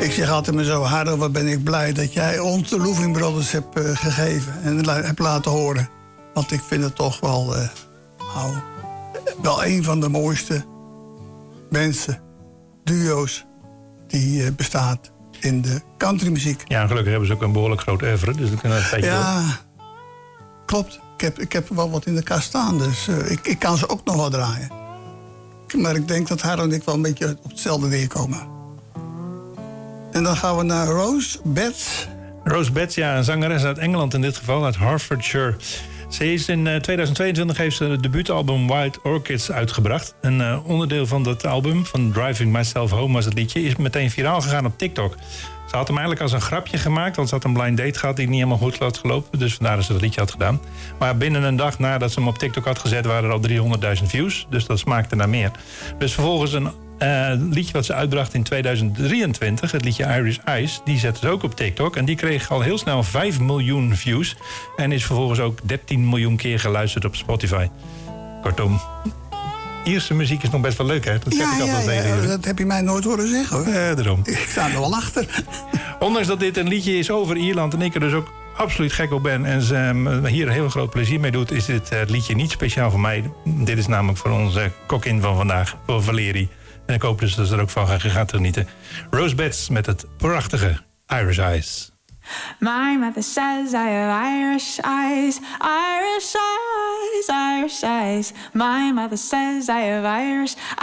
Ik zeg altijd maar zo, Harro, wat ben ik blij dat jij ons de Louving Brothers hebt gegeven en hebt laten horen. Want ik vind het toch wel, wel een van de mooiste mensen, duo's, die bestaat in de countrymuziek. Ja, gelukkig hebben ze ook een behoorlijk groot oeuvre, dus dan kunnen we een beetje klopt. Ik heb wel wat in de kast staan, dus ik kan ze ook nog wel draaien. Maar ik denk dat Harro en ik wel een beetje op hetzelfde neerkomen. En dan gaan we naar Rose Betts. Rose Betts, ja, een zangeres uit Engeland in dit geval, uit Hertfordshire. Ze is in 2022 heeft ze het debuutalbum Wild Orchids uitgebracht. Een onderdeel van dat album, van Driving Myself Home was het liedje, is meteen viraal gegaan op TikTok. Ze had hem eigenlijk als een grapje gemaakt, want ze had een blind date gehad die niet helemaal goed had gelopen. Dus vandaar dat ze dat liedje had gedaan. Maar binnen een dag nadat ze hem op TikTok had gezet, waren er al 300.000 views. Dus dat smaakte naar meer. Dus vervolgens een liedje wat ze uitbracht in 2023, het liedje Irish Eyes, die zette ze ook op TikTok. En die kreeg al heel snel 5 miljoen views. En is vervolgens ook 13 miljoen keer geluisterd op Spotify. Kortom, Ierse muziek is nog best wel leuk, hè? Dat zeg ik altijd tegen je. Dat heb je mij nooit horen zeggen, hoor. Daarom. Ik sta er wel achter. Ondanks dat dit een liedje is over Ierland en ik er dus ook absoluut gek op ben en ze hier een heel groot plezier mee doet, is dit liedje niet speciaal voor mij. Dit is namelijk voor onze kokkin van vandaag, voor Valerie. En ik hoop dus dat ze er ook van gaat genieten. Rose Betts met het prachtige Irish Eyes. My mother says I have Irish eyes, Irish eyes, Irish eyes. My mother says I have Irish